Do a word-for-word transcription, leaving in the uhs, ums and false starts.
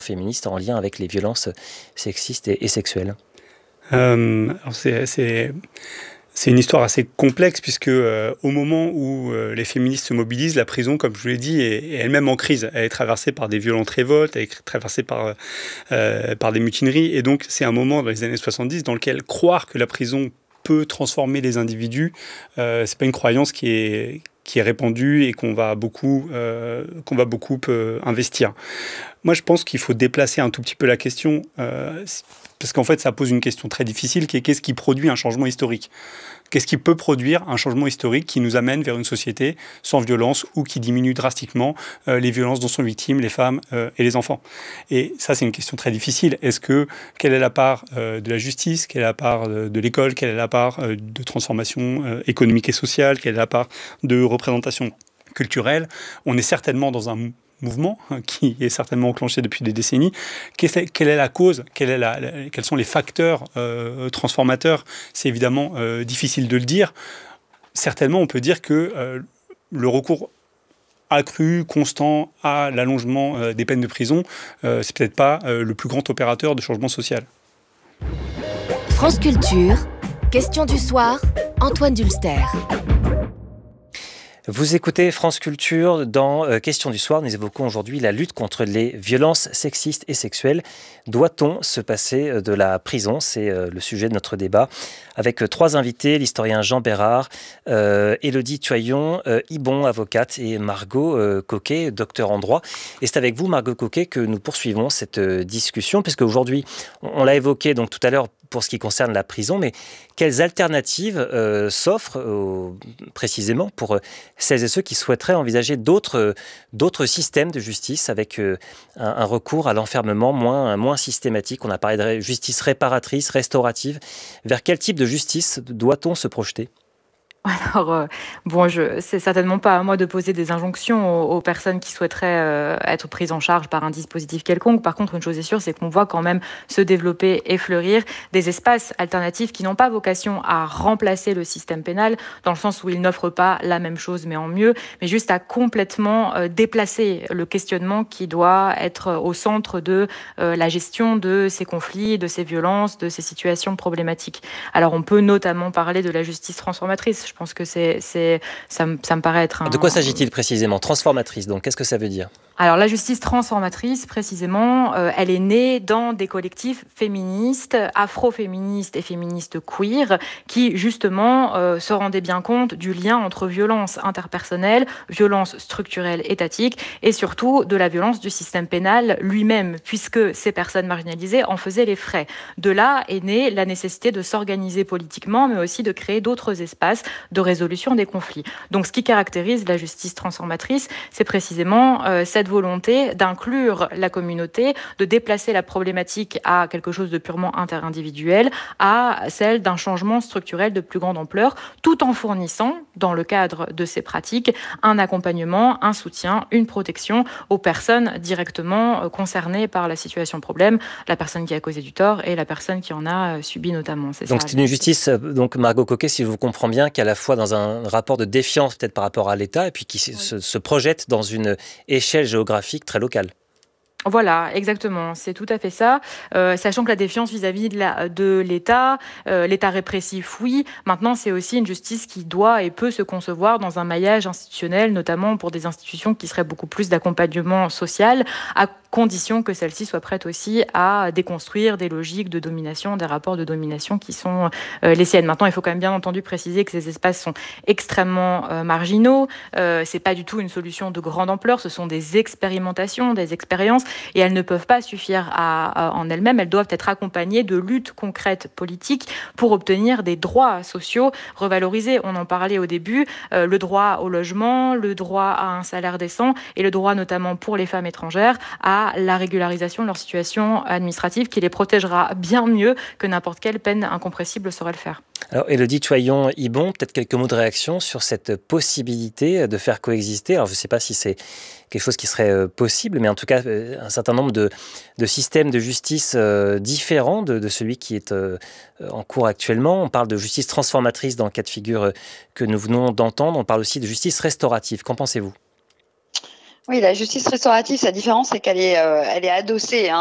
féministe en lien avec les violences sexistes et, et sexuelles? euh, alors c'est, c'est, c'est une histoire assez complexe puisque euh, au moment où euh, les féministes se mobilisent, la prison, comme je vous l'ai dit, est, est elle-même en crise. Elle est traversée par des violentes révoltes, elle est traversée par, euh, par des mutineries. Et donc c'est un moment dans les années soixante-dix dans lequel croire que la prison peut transformer les individus, euh, c'est pas une croyance qui est qui est répandue et qu'on va beaucoup, euh, qu'on va beaucoup euh, investir. Moi, je pense qu'il faut déplacer un tout petit peu la question, euh, parce qu'en fait, ça pose une question très difficile, qui est qu'est-ce qui produit un changement historique ? Qu'est-ce qui peut produire un changement historique qui nous amène vers une société sans violence ou qui diminue drastiquement euh, les violences dont sont victimes les femmes euh, et les enfants? Et ça, c'est une question très difficile. Est-ce que, quelle est la part euh, de la justice, quelle est la part euh, de l'école, quelle est la part euh, de transformation euh, économique et sociale, quelle est la part de représentation culturelle? On est certainement dans un mouvement qui est certainement enclenché depuis des décennies. Quelle est, quelle est la cause? Quelle est la, la, quels sont les facteurs euh, transformateurs? C'est évidemment euh, difficile de le dire. Certainement, on peut dire que euh, le recours accru, constant à l'allongement euh, des peines de prison, euh, c'est peut-être pas euh, le plus grand opérateur de changement social. France Culture, question du soir, Antoine Dulster. Vous écoutez France Culture dans euh, Question du soir. Nous évoquons aujourd'hui la lutte contre les violences sexistes et sexuelles. Doit-on se passer de la prison? C'est euh, le sujet de notre débat avec euh, trois invités, l'historien Jean Bérard, euh, Élodie Tuaillon, euh, Ibon, avocate, et Margot euh, Coquet, docteur en droit. Et c'est avec vous, Margot Coquet, que nous poursuivons cette euh, discussion, puisque aujourd'hui, on, on l'a évoqué donc tout à l'heure pour ce qui concerne la prison, mais quelles alternatives euh, s'offrent euh, précisément pour euh, celles et ceux qui souhaiteraient envisager d'autres, euh, d'autres systèmes de justice avec euh, un, un recours à l'enfermement moins, moins systématique? On a parlé de justice réparatrice, restaurative. Vers quel type de justice doit-on se projeter? Alors, euh, bon, je, c'est certainement pas à moi de poser des injonctions aux, aux personnes qui souhaiteraient euh, être prises en charge par un dispositif quelconque. Par contre, une chose est sûre, c'est qu'on voit quand même se développer et fleurir des espaces alternatifs qui n'ont pas vocation à remplacer le système pénal, dans le sens où ils n'offrent pas la même chose, mais en mieux, mais juste à complètement euh, déplacer le questionnement qui doit être au centre de euh, la gestion de ces conflits, de ces violences, de ces situations problématiques. Alors, on peut notamment parler de la justice transformatrice. Je pense que c'est, c'est, ça, me, ça me paraît être un... De quoi s'agit-il précisément? Transformatrice, donc qu'est-ce que ça veut dire? Alors la justice transformatrice, précisément, euh, elle est née dans des collectifs féministes, afro-féministes et féministes queer, qui justement euh, se rendaient bien compte du lien entre violence interpersonnelle, violence structurelle étatique et surtout de la violence du système pénal lui-même, puisque ces personnes marginalisées en faisaient les frais. De là est née la nécessité de s'organiser politiquement, mais aussi de créer d'autres espaces de résolution des conflits. Donc ce qui caractérise la justice transformatrice, c'est précisément euh, cette volonté d'inclure la communauté, de déplacer la problématique à quelque chose de purement interindividuel, à celle d'un changement structurel de plus grande ampleur, tout en fournissant, dans le cadre de ces pratiques, un accompagnement, un soutien, une protection aux personnes directement concernées par la situation problème, la personne qui a causé du tort et la personne qui en a subi notamment. C'est donc ça, c'est une justice, donc Margot Coquet, si je vous comprends bien, qui est à la fois dans un rapport de défiance peut-être par rapport à l'État et puis qui oui. se, se projette dans une échelle géographique très locale. Voilà, exactement, c'est tout à fait ça. Euh, sachant que la défiance vis-à-vis de, la, de l'État, euh, l'État répressif, oui. Maintenant, c'est aussi une justice qui doit et peut se concevoir dans un maillage institutionnel, notamment pour des institutions qui seraient beaucoup plus d'accompagnement social, à condition que celle-ci soit prête aussi à déconstruire des logiques de domination, des rapports de domination qui sont euh, les siennes. Maintenant, il faut quand même bien entendu préciser que ces espaces sont extrêmement euh, marginaux. Euh, c'est pas du tout une solution de grande ampleur. Ce sont des expérimentations, des expériences. Et elles ne peuvent pas suffire à, à, en elles-mêmes, elles doivent être accompagnées de luttes concrètes politiques pour obtenir des droits sociaux revalorisés. On en parlait au début, euh, le droit au logement, le droit à un salaire décent et le droit notamment pour les femmes étrangères à la régularisation de leur situation administrative qui les protégera bien mieux que n'importe quelle peine incompressible saurait le faire. Alors, Élodie Tuaillon-Ibon, peut-être quelques mots de réaction sur cette possibilité de faire coexister. Alors, je ne sais pas si c'est quelque chose qui serait possible, mais en tout cas, un certain nombre de, de systèmes de justice euh, différents de, de celui qui est euh, en cours actuellement. On parle de justice transformatrice dans le cas de figure que nous venons d'entendre. On parle aussi de justice restaurative. Qu'en pensez-vous ? Oui, la justice restaurative, sa différence, c'est qu'elle est, euh, elle est adossée hein,